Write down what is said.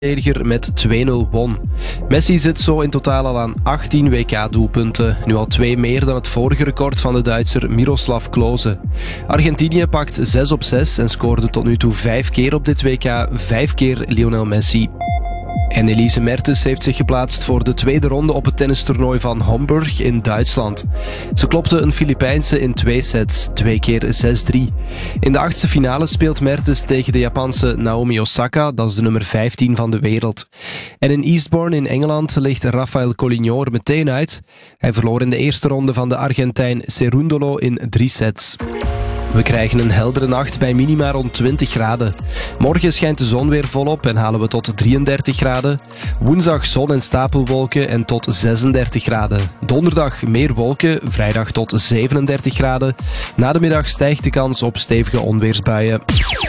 verdediger met 2-0 won. Messi zit zo in totaal al aan 18 WK-doelpunten, nu al 2 meer dan het vorige record van de Duitser Miroslav Klose. Argentinië pakt 6 op 6 en scoorde tot nu toe 5 keer op dit WK, 5 keer Lionel Messi. En Elise Mertens heeft zich geplaatst voor de tweede ronde op het tennistoernooi van Hamburg in Duitsland. Ze klopte een Filipijnse in 2 sets, 2 keer 6-3. In de achtste finale speelt Mertens tegen de Japanse Naomi Osaka, dat is de nummer 15 van de wereld. En in Eastbourne in Engeland ligt Rafael Colignon er meteen uit. Hij verloor in de eerste ronde van de Argentijn Cerúndolo in 3 sets. We krijgen een heldere nacht bij minima rond 20 graden. Morgen schijnt de zon weer volop en halen we tot 33 graden. Woensdag zon en stapelwolken en tot 36 graden. Donderdag meer wolken, vrijdag tot 37 graden. Na de middag stijgt de kans op stevige onweersbuien.